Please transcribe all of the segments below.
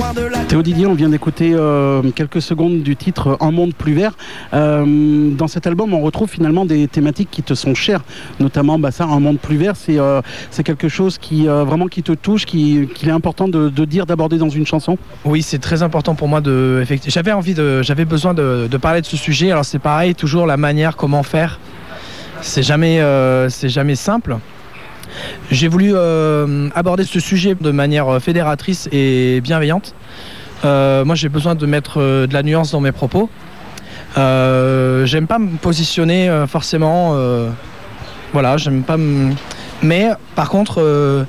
Théo Didier, on vient d'écouter quelques secondes du titre Un monde plus vert. Dans cet album, on retrouve finalement des thématiques qui te sont chères, notamment ça, Un monde plus vert, c'est quelque chose qui vraiment qui te touche, qu'il est important de dire, d'aborder dans une chanson. Oui, c'est très important pour moi j'avais besoin de parler de ce sujet. Alors c'est pareil, toujours la manière, comment faire, c'est jamais simple. J'ai voulu aborder ce sujet de manière fédératrice et bienveillante. Moi, j'ai besoin de mettre de la nuance dans mes propos. J'aime pas me positionner forcément. Voilà, j'aime pas me... Mais par contre,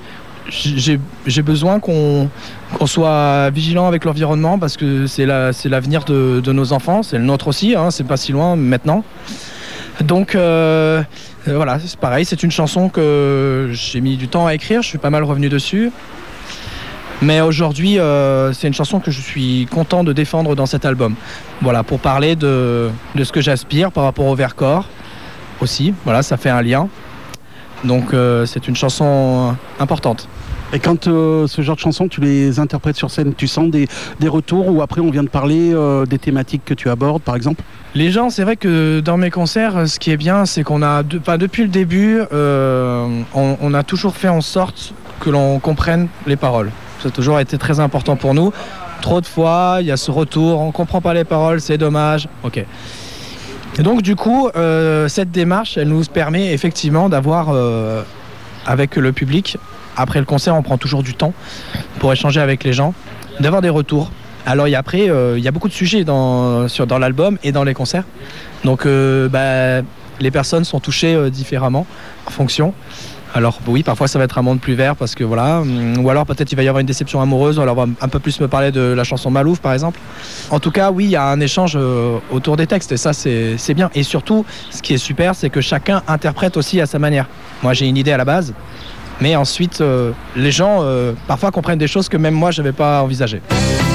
j'ai besoin qu'on soit vigilant avec l'environnement parce que c'est l'avenir de nos enfants, c'est le nôtre aussi, hein, c'est pas si loin maintenant. Donc voilà, c'est pareil, c'est une chanson que j'ai mis du temps à écrire, je suis pas mal revenu dessus. Mais aujourd'hui, c'est une chanson que je suis content de défendre dans cet album. Voilà, pour parler de ce que j'aspire par rapport au Vercors aussi. Voilà, ça fait un lien. Donc c'est une chanson importante. Et quand ce genre de chansons, tu les interprètes sur scène, tu sens des retours ou après on vient de parler des thématiques que tu abordes par exemple? Les gens, c'est vrai que dans mes concerts, ce qui est bien, c'est qu'on a, depuis le début, on a toujours fait en sorte que l'on comprenne les paroles. Ça a toujours été très important pour nous. Trop de fois, il y a ce retour, on ne comprend pas les paroles, c'est dommage. Ok. Et donc du coup, cette démarche, elle nous permet effectivement d'avoir, avec le public, après le concert, on prend toujours du temps pour échanger avec les gens, d'avoir des retours. Alors il y a beaucoup de sujets dans l'album et dans les concerts. Donc les personnes sont touchées différemment en fonction. Alors oui, parfois ça va être un monde plus vert parce que voilà, ou alors peut-être il va y avoir une déception amoureuse, alors on va un peu plus me parler de la chanson Malouf par exemple. En tout cas, oui, il y a un échange autour des textes et ça c'est bien. Et surtout, ce qui est super, c'est que chacun interprète aussi à sa manière. Moi j'ai une idée à la base, mais ensuite les gens parfois comprennent des choses que même moi je n'avais pas envisagées.